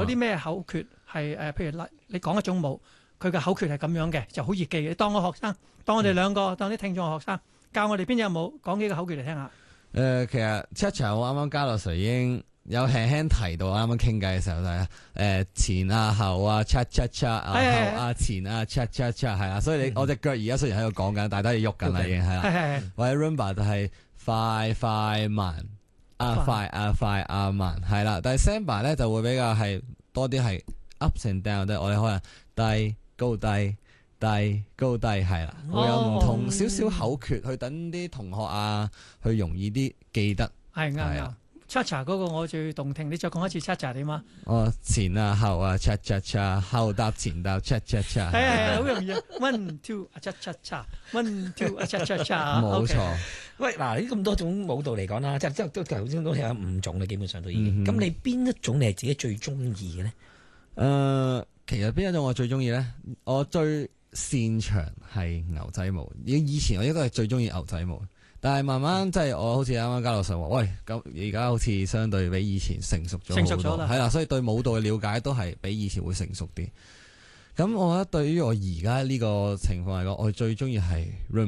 有啲咩口訣係譬如你講一種舞，佢嘅口訣係咁樣嘅，就好易記嘅。當我學生，當我哋兩個，當啲聽眾學生，教我哋邊隻舞，講幾個口訣嚟聽下。 其實 Cha-Cha 我啱啱加落水已經有輕輕提到，啱啱傾偈嘅時候就係前啊後啊 Cha-Cha-Cha 啊後啊前啊 Cha-Cha-Cha 係啊，所以我隻腳而家雖然喺度講緊，但係都係喐緊啦已經係啦。或者 Rumba 就係快快慢快快慢係啦，但係 Samba 咧就會比較係多啲係 ups and down， 即係我哋可能低高低。低高低係啦，會有唔同少少口訣去等啲同學啊，去容易啲記得。 係啱。Cha-Cha 嗰個我最動聽，你再講一次 Cha-Cha 點啊？ 前啊後啊 Cha-Cha-Cha， 後搭前搭 Cha-Cha-Cha。 係好容易啊 ！One two Cha-Cha-Cha，One two Cha-Cha-Cha。 冇錯。 喂，嗱，呢咁多種舞蹈嚟講啦，即係都頭先都有5種嘅，基本上都已經。咁你邊一種你係自己最中意嘅咧？ 其實邊一種我最中意咧？我最擅長係牛仔舞，以前我應該係最中意牛仔舞，但係慢慢即係我好似啱啱加落上話，喂咁而家好似相對比以前成熟咗好多，係啦，所以對舞蹈嘅了解都係比以前會成熟啲。咁我覺得對於我而家呢個情況嚟講，我最中意係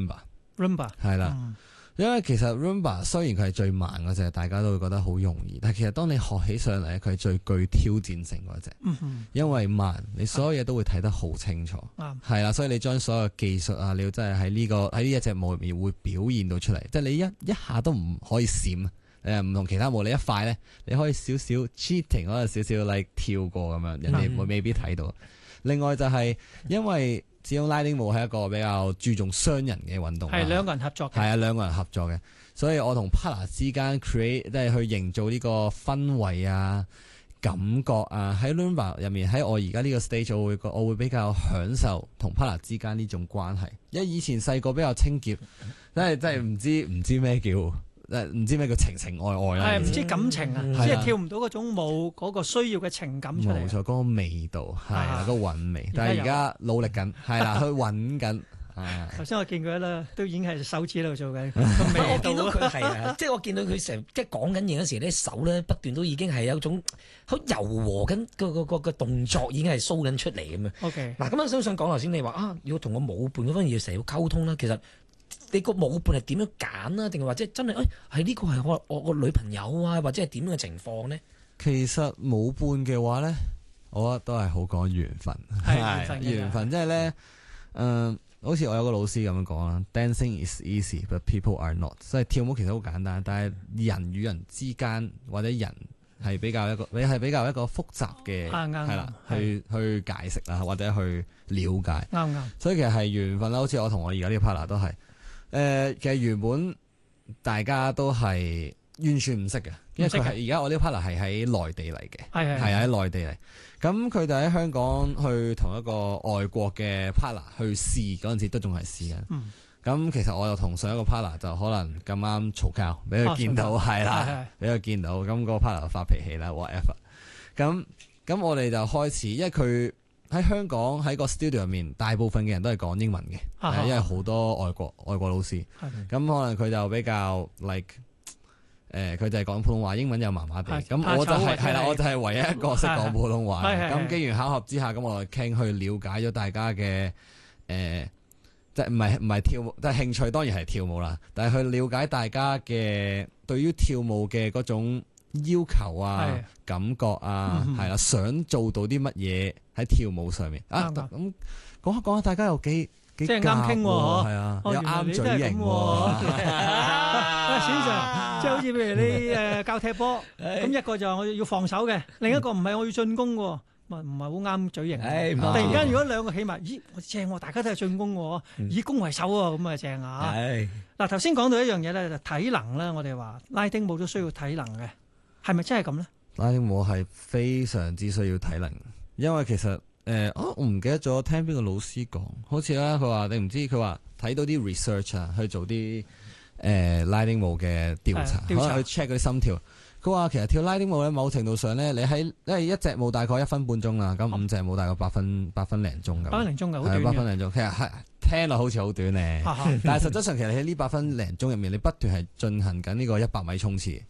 Rumba 係啦。因為其實 Rumba 雖然佢係最慢嗰隻，大家都會覺得好容易，但係其實當你學起上嚟，佢係最具挑戰性嗰隻。因為慢，你所有嘢都會睇得好清楚。係啦，所以你將所有技術啊，你要真係喺呢一隻舞入面會表現到出嚟，即係你一下都唔可以閃。唔同其他舞，你一快咧，你可以少少 cheating， 可能少少 like 跳過咁樣，人哋未必睇到。另外就係因為始終拉丁舞係一個比較注重雙人嘅運動，係兩個人合作嘅，係啊，兩個人合作嘅，所以我同 partner 之間 create 即係去營造呢個氛圍啊、感覺啊。喺 Rumba 入面，喺我而家呢個 stage，我會比較享受同 partner 之間呢種關係。因為以前細個比較清潔，真係唔知咩叫。唔知咩叫情情愛愛啦， 係唔知感情啊，即係跳唔到嗰種舞嗰個需要嘅情感出嚟。冇錯， 嗰個味道係啊，個韻味。但係而家努力緊，係啦，去揾緊。 頭先我見佢啦，都已經係手指喺度做緊。 我見到佢係啊，即係我見到佢成即係講緊嘢嗰時咧，手咧不斷都已經係有種好柔和緊個動作，已經係 show 緊出嚟咁樣。 OK，嗱咁我想講頭先你話啊，要同個舞伴嗰方面要成日要溝通啦，其實。你個舞伴係點樣揀啊？定係話即係真係係呢個係我個女朋友啊，或者係點樣嘅情況呢？ 其實舞伴嘅話咧，我覺得都係好講緣分，係緣分，即係咧，好似我有個老師咁樣講啦 ，Dancing is easy, but people are not。即係跳舞其實好簡單，但係人與人之間或者人係比較一個複雜嘅，係啦，去解釋啦，或者去了解， 啱。 所以其實係緣分啦。好似我同我而家呢個 partner 都係。其實原本大家都係完全唔識嘅，因為佢係而家我呢個 partner 係喺內地嚟嘅，係喺內地嚟。咁佢就喺香港去同一個外國嘅 partner 去試嗰陣時，都仲係試緊。咁其實我又同上一個 partner 就可能咁啱嘈交，俾佢見到係啦，俾佢見到，咁個 partner 就發脾氣啦 whatever。咁我哋就開始，因為佢。喺香港喺個 studio 入面，大部分嘅人都係講英文嘅，因為好多外國老師，咁可能佢就比較 like 佢就係講普通話，英文又麻麻地，咁我就係啦，我就係唯一一個識講普通話。咁機緣巧合之下，咁我哋傾去了解咗大家嘅即係唔係跳舞，即係興趣當然係跳舞啦，但係去了解大家嘅對於跳舞嘅嗰種要求啊、感覺啊，係啦，想做到啲乜嘢喺跳舞上面啊？咁講下講下，大家又幾即係啱傾喎， 係啊，又啱嘴型喎。 選擇即係好似譬如你教踢波，咁一個就我要防守嘅，另一個唔係我要進攻嘅，唔係好啱嘴型。突然間如果兩個起埋，咦，正喎，大家都係進攻喎，以攻為守喎，咁啊正啊！嗱，頭先講到一樣嘢咧，就體能啦，我哋話拉丁舞都需要體能嘅。係咪真係咁咧？ 拉丁舞係非常之需要體能，因為其實我唔記得咗聽邊個老師講，好似啦，佢話你唔知，佢話睇到啲 research 啊，去做啲拉丁舞嘅調查，可能去 check 嗰啲心跳。佢話其實跳拉丁舞咧，某程度上咧，因為一隻舞大概1分半鐘啦，咁5隻舞大概8分零鐘咁。8分零鐘嘅好短嘅。8分零鐘，其實係聽落好似好短咧，但係實質上其實喺呢8分零鐘入面，你不斷係進行緊呢個100米衝刺。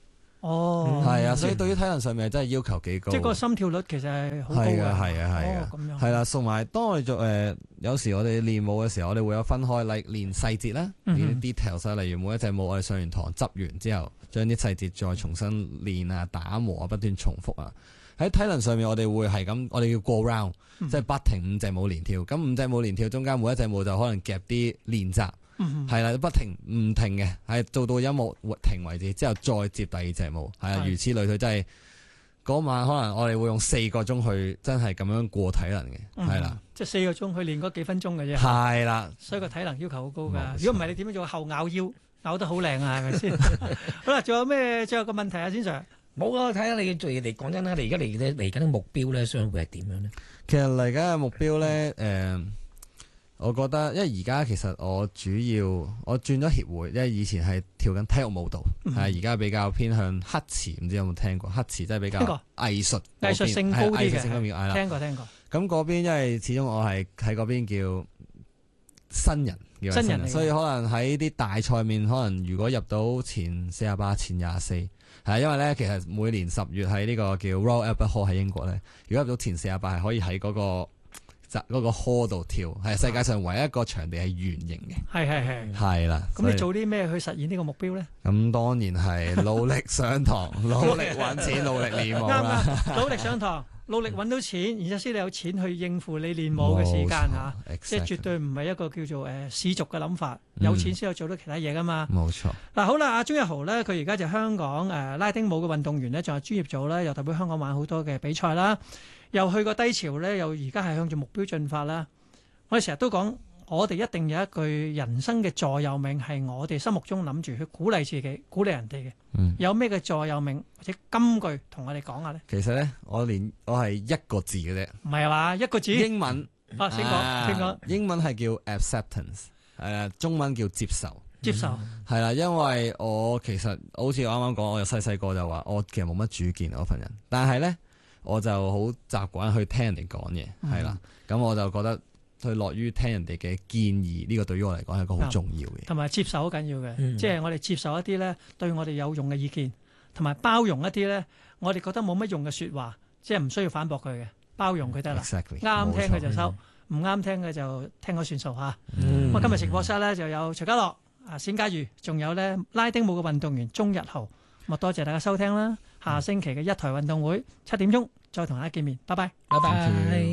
哦， 係啊，所以對於體能上面真係要求幾高。 即係個心跳率其實係好高嘅。 係啊，係啊，係啊， 咁樣係啦。同埋當我哋做有時我哋練舞嘅時候，我哋會有分開，例如練細節啦，練 details 啊，例如每一隻舞我哋上完堂執完之後，將啲細節再重新練啊、打磨啊、不斷重複啊。喺體能上面，我哋會係咁，我哋要過 round，即係不停5隻舞連跳。咁5隻舞連跳中間每一隻舞就可能夾啲練習。係啦，不停唔停嘅，係做到音樂停為止，之後再接第二隻舞，係啊，如此類推，真係嗰晚可能我哋會用4個鐘去真係咁樣過體能嘅，係啦， 即係4個鐘去練嗰幾分鐘嘅啫， 係啦， 所以個體能要求好高㗎。如果唔係你點樣做後咬腰，咬得好靚啊，係咪先？好啦，仲有咩最後個問題啊，先生？ 冇啊，睇下你做嘢嚟講真啦，你而家嚟緊嘅目標咧，將會係點樣咧？ 其實嚟緊嘅目標咧，我覺得，因為而家其實我轉咗協會，因為以前係跳緊體育舞蹈，係而家比較偏向黑池，唔知有冇聽過？黑池真係比較藝術性高啲嘅， 聽過。咁嗰邊因為始終我係喺嗰邊叫新人，所以可能喺啲大賽面，可能如果入到前48、前24，係因為咧其實每年10月喺呢個叫 Royal Albert Hall 喺英國咧，如果入到前48係可以喺嗰個 hall 度跳，係世界上唯一一個場地係圓形嘅。係啦。 咁你做啲咩去實現呢個目標咧？ 咁當然係努力上堂，努力揾錢，努力練舞啦。 啱，努力上堂，努力揾到錢，然之後先你有錢去應付你練舞嘅時間嚇。即係絕對唔係一個叫做市俗嘅諗法。有錢先有做到其他嘢噶嘛。 冇錯。 嗱好啦，阿鍾逸豪咧，佢而家就香港拉丁舞嘅運動員咧，仲有專業組咧，又代表香港玩好多嘅比賽啦。又去過低潮咧，又而家係向住目標進發啦。我哋成日都講，我哋一定有一句人生嘅座右銘，係我哋心目中諗住去鼓勵自己、鼓勵人哋嘅。有咩嘅座右銘或者金句同我哋講下咧？ 其實咧，我係一個字嘅啫。 唔係話一個字。英文先講。 英文係叫 acceptance，中文叫接受。 接受。 係啦，因為我其實好似我啱啱講，我由細個就話，我其實冇乜主見嗰份人，但係咧。我就好習慣去聽人哋講嘢，係啦，咁我就覺得去樂於聽人哋嘅建議，呢個對於我嚟講係一個好重要嘅， 同埋接受好緊要嘅，即係我哋接受一啲咧對我哋有用嘅意見，同埋包容一啲咧我哋覺得冇乜用嘅説話，即係唔需要反駁佢嘅，包容佢得啦，啱聽佢就收，唔啱聽嘅就聽咗算數嚇。咁今日直播室咧就有徐家樂、冼家瑜，仲有咧拉丁舞嘅運動員鍾逸豪。咁多謝大家收聽啦！下星期嘅一台運動會7點鐘再同大家見面，拜拜， 拜拜。